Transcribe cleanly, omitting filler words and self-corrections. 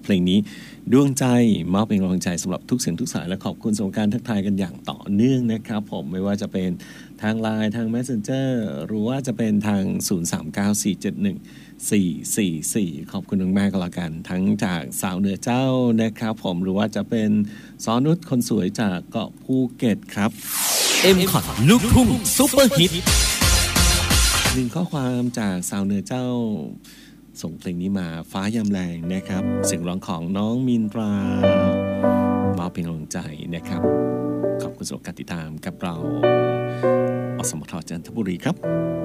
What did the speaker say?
เพลงนี้ดวงใจมอบเป็นกำลังใจสำหรับทุกเสียงทุกสายและขอบคุณสำหรับการทักทายกันอย่างต่อเนื่องนะครับผมไม่ว่าจะเป็นทาง LINE ทาง Messenger หรือว่าจะเป็นทาง 0394714444 ขอบคุณมากๆก็แล้วกันทั้งจากสาวเหนือเจ้านะครับผมหรือว่าจะเป็นสอนุชคนสวยจากเกาะภูเก็ตครับ M-Cot ลูกทุ่งซุปเปอร์ฮิตหนึ่งข้อความจากสาวเหนือเจ้าส่งเพลงนี้มาฟ้ายามแรงนะครับเสียงร้องของน้องมินตรามอบเป็นกำลังใจนะครับขอบคุณสำหรับการติดตามกับเราอสมทจันทบุรีครับ